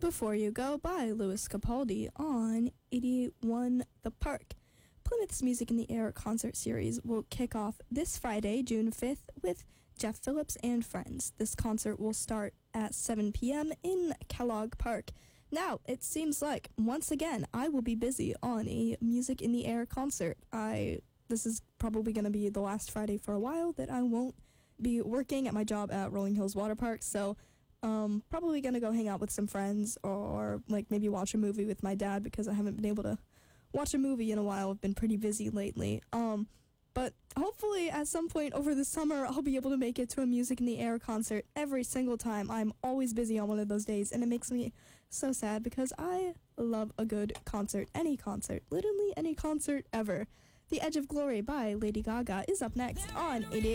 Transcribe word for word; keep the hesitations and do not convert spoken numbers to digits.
Before You Go by Louis Capaldi on eighty-one The Park. Plymouth's Music in the Air concert series will kick off this Friday, June fifth, with Jeff Phillips and friends. This concert will start at seven p.m. in Kellogg Park. Now, it seems like, once again, I will be busy on a Music in the Air concert. I This is probably going to be the last Friday for a while that I won't be working at my job at Rolling Hills Water Park, so um, probably going to go hang out with some friends or like maybe watch a movie with my dad because I haven't been able to watch a movie in a while. I've been pretty busy lately. Um, but hopefully at some point over the summer I'll be able to make it to a Music in the Air concert every single time. I'm always busy on one of those days, and it makes me so sad because I love a good concert. Any concert. Literally any concert ever. The Edge of Glory by Lady Gaga is up next on eighty-eight